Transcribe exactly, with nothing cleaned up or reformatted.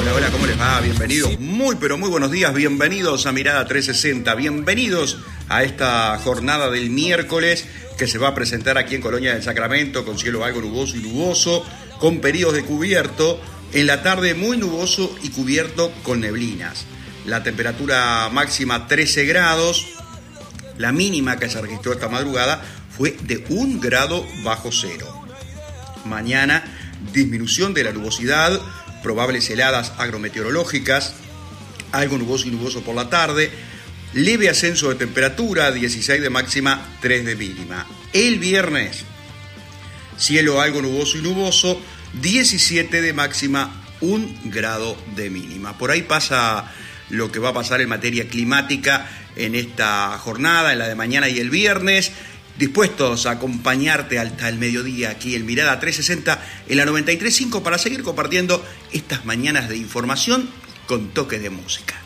Hola, hola, ¿cómo les va? Bienvenidos, muy pero muy buenos días, bienvenidos a Mirada trescientos sesenta, bienvenidos a esta jornada del miércoles que se va a presentar aquí en Colonia del Sacramento con cielo algo nuboso y nuboso, con periodos de cubierto, en la tarde muy nuboso y cubierto con neblinas. La temperatura máxima trece grados, la mínima que se registró esta madrugada fue de un grado bajo cero. Mañana, disminución de la nubosidad, probables heladas agrometeorológicas, algo nuboso y nuboso por la tarde, leve ascenso de temperatura, dieciséis de máxima, tres de mínima. El viernes, cielo algo nuboso y nuboso, diecisiete de máxima, un grado de mínima. Por ahí pasa lo que va a pasar en materia climática en esta jornada, en la de mañana y el viernes. Dispuestos a acompañarte hasta el mediodía aquí en Mirada trescientos sesenta en la noventa y tres punto cinco para seguir compartiendo estas mañanas de información con toques de música.